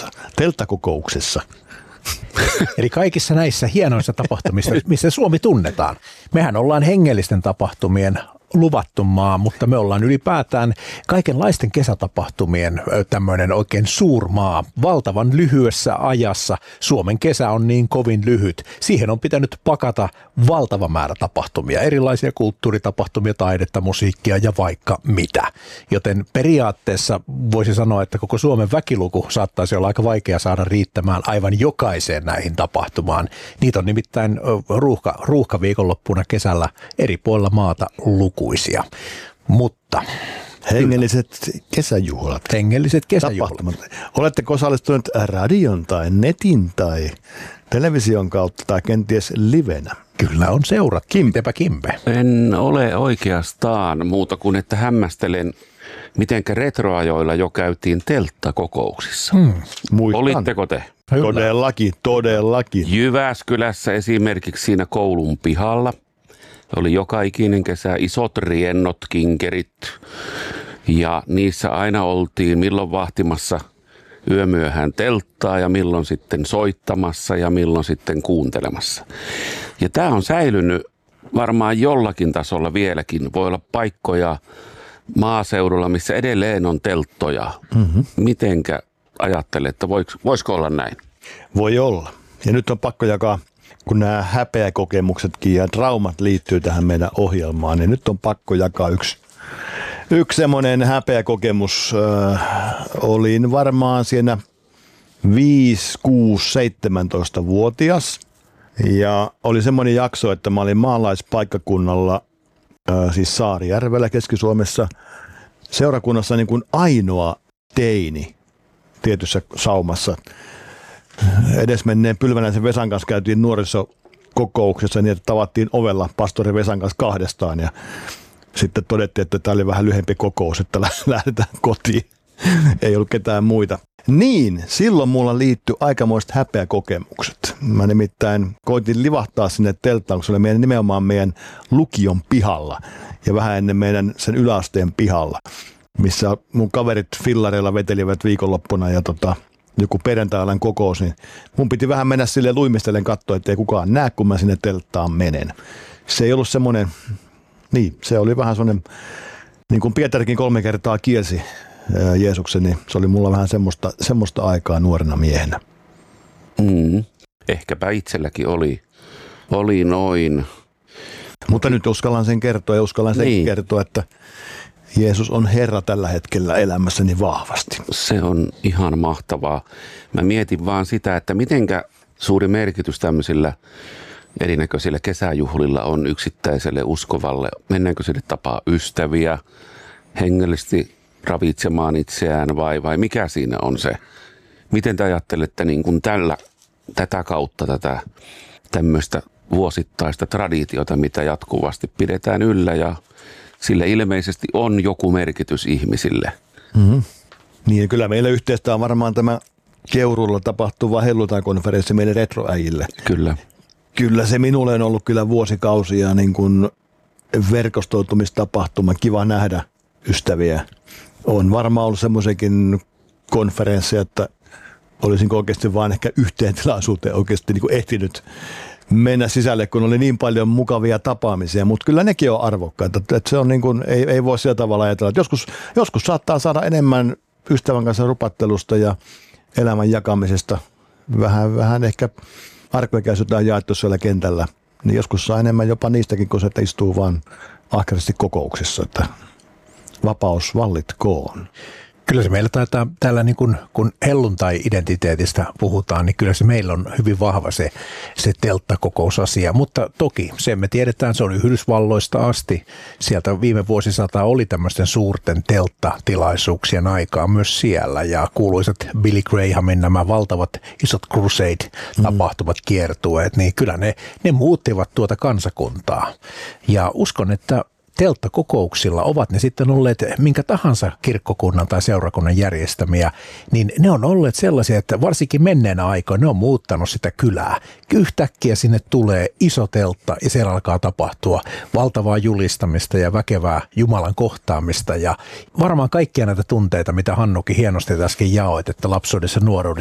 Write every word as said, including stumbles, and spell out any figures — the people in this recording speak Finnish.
kokouksessa, telttakokouksessa. Eli kaikissa näissä hienoissa tapahtumissa, missä Suomi tunnetaan. Mehän ollaan hengellisten tapahtumien luvattu maa, mutta me ollaan ylipäätään kaikenlaisten kesätapahtumien tämmöinen oikein suurmaa. Valtavan lyhyessä ajassa Suomen kesä on niin kovin lyhyt. Siihen on pitänyt pakata valtava määrä tapahtumia, erilaisia kulttuuritapahtumia, taidetta, musiikkia ja vaikka mitä. Joten periaatteessa voisi sanoa, että koko Suomen väkiluku saattaisi olla aika vaikea saada riittämään aivan jokaiseen näihin tapahtumaan. Niitä on nimittäin ruuhka, ruuhka viikonloppuna kesällä eri puolilla maata luku. Mutta hengelliset kesäjuhlat. Hengelliset kesäjuhlat. Oletteko osallistuneet radion tai netin tai television kautta tai kenties livenä? Kyllä on seurattu. Kimpepä Kimpe. En ole oikeastaan muuta kuin, että hämmästelen, mitenkä retroajoilla jo käytiin telttakokouksissa. Hmm. Olitteko te? Kyllä. Todellakin, todellakin. Jyväskylässä esimerkiksi siinä koulun pihalla. Oli joka ikinen kesä isot riennot, kinkerit ja niissä aina oltiin milloin vahtimassa yömyöhään telttaa ja milloin sitten soittamassa ja milloin sitten kuuntelemassa. Ja tämä on säilynyt varmaan jollakin tasolla vieläkin. Voi olla paikkoja maaseudulla, missä edelleen on telttoja. Mm-hmm. Mitenkä ajattelet, että voisiko olla näin? Voi olla. Ja nyt on pakko jakaa. Kun nämä häpeäkokemuksetkin ja traumat liittyy tähän meidän ohjelmaan, niin nyt on pakko jakaa yksi, yksi semmoinen häpeäkokemus. Äh, olin varmaan siinä viisi, kuusi, seitsemäntoista-vuotias ja oli semmoinen jakso, että mä olin maalaispaikkakunnalla, äh, siis Saarijärvellä Keski-Suomessa, seurakunnassa niin kuin ainoa teini tietyssä saumassa. Edesmenneen Pylvänäisen Vesan kanssa käytiin nuorisokokouksessa niin, että tavattiin ovella pastori Vesan kanssa kahdestaan ja sitten todettiin, että tämä oli vähän lyhempi kokous, että lähdetään kotiin. Ei ollut ketään muita. Niin, silloin mulla liittyi aikamoiset häpeäkokemukset. Mä nimittäin koitin livahtaa sinne telttaan, kun se oli meidän, nimenomaan meidän lukion pihalla ja vähän ennen meidän sen yläasteen pihalla, missä mun kaverit fillareilla vetelivät viikonloppuna ja tota... joku perjantai-alan kokous, niin mun piti vähän mennä silleen luimistellen katsoa, ettei kukaan näe, kun mä sinne telttaan menen. Se ei ollut semmoinen, niin se oli vähän semmoinen, niin kuin Pietarikin kolme kertaa kielsi ää, Jeesuksen, niin se oli mulla vähän semmoista, semmoista aikaa nuorena miehenä. Mm, ehkäpä itselläkin oli, oli noin. Mutta nyt uskallan sen kertoa ja uskallan sen niin. kertoa, että Jeesus on Herra tällä hetkellä elämässäni vahvasti. Se on ihan mahtavaa. Mä mietin vaan sitä, että mitenkä suuri merkitys tämmöisillä erinäköisillä kesäjuhlilla on yksittäiselle uskovalle. Mennäänkö sille tapaa ystäviä, hengellisesti ravitsemaan itseään vai, vai mikä siinä on se? Miten te ajattelette niin kuin tällä, tätä kautta tätä tämmöistä vuosittaista traditiota, mitä jatkuvasti pidetään yllä ja sillä ilmeisesti on joku merkitys ihmisille. Mm-hmm. Niin, kyllä meillä yhteistä on varmaan tämä Keuruulla tapahtuva helluntai-konferenssi meille retroäjille. Kyllä. Kyllä se minulle on ollut kyllä vuosikausia niin kuin verkostoitumistapahtuma. Kiva nähdä ystäviä. On varmaan ollut semmoisenkin konferensseja, että olisinko oikeasti vaan ehkä yhteen tilaisuuteen oikeasti niin kuin ehtinyt mennä sisälle, kun oli niin paljon mukavia tapaamisia, mutta kyllä nekin on arvokkaita. Että se on niin kuin, ei, ei voi sillä tavalla ajatella, että joskus, joskus saattaa saada enemmän ystävän kanssa rupattelusta ja elämän jakamisesta. Vähän, vähän ehkä arkoikäisyyttä on jaettu siellä kentällä. Niin joskus saa enemmän jopa niistäkin, kun se että istuu vaan ahkerasti kokouksissa, että vapaus vallitkoon. Kyllä se meillä taitaa täällä, niin kun, kun helluntai-identiteetistä puhutaan, niin kyllä se meillä on hyvin vahva se, se telttakokousasia. Mutta toki sen me tiedetään, se oli Yhdysvalloista asti. Sieltä viime vuosisataa oli tämmöisten suurten telttatilaisuuksien aikaa myös siellä. Ja kuuluisat Billy Grahamin nämä valtavat isot crusade-tapahtumat, mm. kiertueet, niin kyllä ne, ne muuttivat tuota kansakuntaa. Ja uskon, että telttakokouksilla, ovat ne sitten olleet minkä tahansa kirkkokunnan tai seurakunnan järjestämiä, niin ne on olleet sellaisia, että varsinkin menneenä aikoina ne on muuttanut sitä kylää. Yhtäkkiä sinne tulee iso teltta ja siellä alkaa tapahtua valtavaa julistamista ja väkevää Jumalan kohtaamista ja varmaan kaikkia näitä tunteita, mitä Hannukin hienosti äsken jaoit, että lapsuudessa nuoruudessa